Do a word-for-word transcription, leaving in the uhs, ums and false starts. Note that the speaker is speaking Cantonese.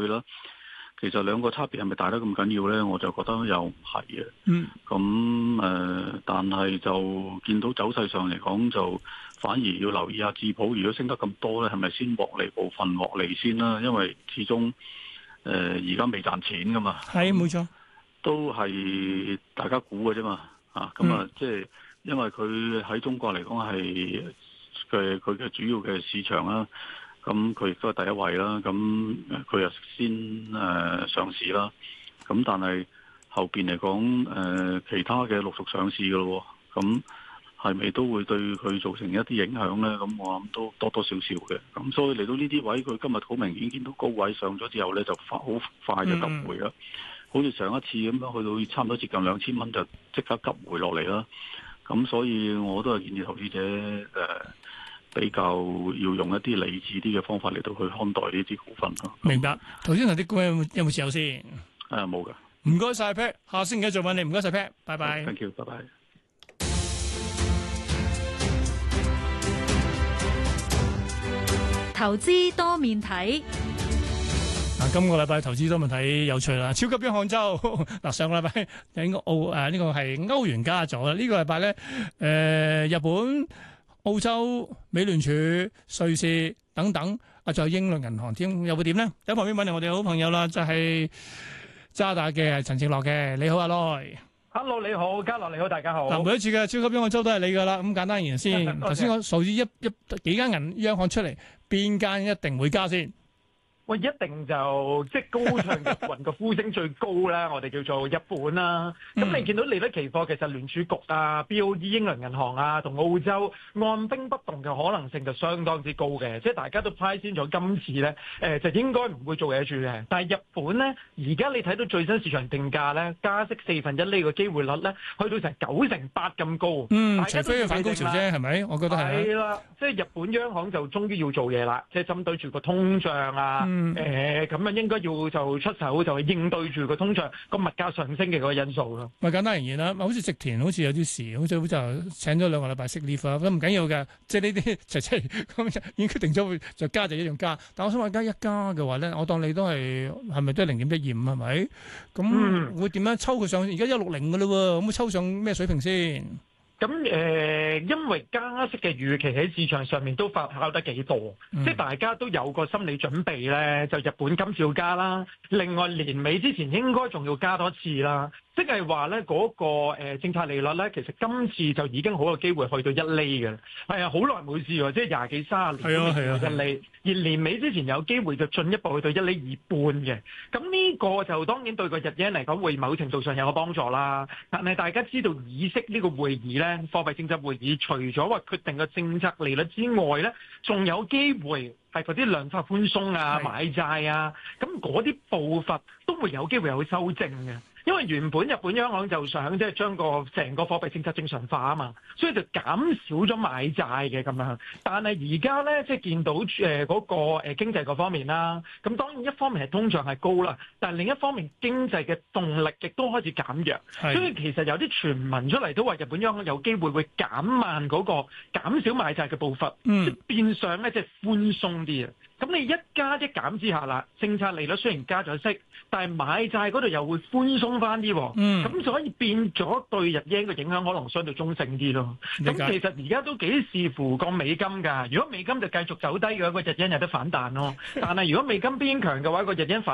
去啦。其實兩個差別係咪大得咁緊要咧？我就覺得又唔係嘅。 嗯。 咁誒、呃，但係就見到走勢上嚟講，就反而要留意下智普，如果升得咁多咧，係咪先獲利部分獲利先啦？因為始終誒而家未賺錢噶嘛。 係，冇錯。 都係大家估嘅啫嘛。啊，咁啊，即係因為佢喺中國嚟講係嘅佢嘅主要嘅市場啦。咁佢亦都係第一位啦，咁佢又先誒、呃、上市啦，咁但係後邊嚟講誒其他嘅陸續上市嘅咯，咁係咪都會對佢造成一啲影響咧？咁我諗都多多少少嘅，咁所以嚟到呢啲位，佢今日好明顯見到高位上咗之後咧，就快好快就急回啦，嗯、好似上一次咁樣去到差唔多接近兩千蚊就即刻急回落嚟啦，咁所以我都係建議投資者誒。呃比較要用一啲理智啲嘅方法嚟到去看待呢啲股份咯。 明白。頭先嗰啲股有冇有冇持有先？ 誒冇㗎。 唔該晒 Pat， 下星期再揾你。唔該晒 Pat， 拜拜。 Thank you， 拜拜。 投資多面睇。 嗱，今個禮拜投資多面睇有趣啦。超級央行周嗱，上個禮拜喺澳誒呢、這個係歐元加咗啦。呢、這個禮拜咧誒日本。澳洲、美聯儲、瑞士等等，啊，仲有英倫銀行添，又會點呢？喺旁邊揾嚟我哋好朋友啦，就係、是、渣打嘅陳正樂嘅，你好阿 Lo。Hello， 你好，嘉樂你好，大家好。 嗱，每一次嘅超級央行周都係你噶啦，咁簡單而言先。頭先我數字一一幾間銀央行出嚟，邊間一定會加先？ 喂，一定就即係高唱日雲個呼聲最高啦，我哋叫做日本啦。咁、嗯、你見到利率期貨其實聯儲局啊、B O E 英倫銀行啊同澳洲按兵不動嘅可能性就相當之高嘅，即係大家都派先咗今次咧，誒、呃、就應該唔會做嘢住嘅。但係日本咧，而家你睇到最新市場定價咧，加息四分一呢個機會率咧，去到成九成八咁高。 嗯，除非要反高潮啫，係咪？我覺得係。係啦， 即係日本央行就終於要做嘢啦，即係針對住個通脹啊。嗯誒咁啊，應該要就出手就係應對住個通脹個物價上升嘅嗰個因素咯。 咪簡單而言啦，好似植田好似有啲事，好似好就請咗兩個禮拜息 leave 啊，咁唔緊要嘅，即係呢啲就即係咁已經決定咗會就加就一樣加。但我想話加一加嘅話咧，我當你都係係咪都係零點一二五係咪？咁、嗯、會點樣抽佢上？而家一六零嘅嘞喎，咁會抽上咩水平先？ 咁誒、呃，因為加息嘅預期喺市場上面都發酵得幾多，嗯、即係大家都有個心理準備咧，就日本今次要加啦，另外年尾之前應該仲要加多次啦。即係話咧，嗰個誒政策利率咧，其實今次就已經好有機會去到一厘嘅，係啊，好耐冇試喎，即係廿幾三十年都未試過一厘。而年尾之前有機會就進一步去到一厘二半嘅，咁呢個就當然對個日元嚟講會某程度上有個幫助啦。但係大家知道議息呢個會議咧，貨幣政策會議除咗話決定個政策利率之外咧，仲有機會係嗰啲量化寬鬆啊、買債啊，咁嗰啲步伐都會有機會有修正嘅。因為原本日本央行就想即係將個成個貨幣政策正常化啊嘛，所以就減少咗買債嘅咁樣。但係而家咧，即係見到誒嗰個誒經濟嗰方面啦，咁當然一方面係通脹係高啦，但係另一方面經濟嘅動力亦都開始減弱。所以其實有啲傳聞出嚟都話日本央行有機會會減慢嗰個減少買債嘅步伐，嗯、即係變相咧即係寬鬆啲啊。咁你一加一減之下啦，政策利率雖然加咗息，但係買債嗰度又會寬鬆翻啲，咁、嗯、所以變咗對日元嘅影響可能相對中性啲咯。咁其實而家都幾視乎個美金㗎，如果美金就繼續走低嘅話，個日元有得反彈咯。但係如果美金偏強嘅話，個日元反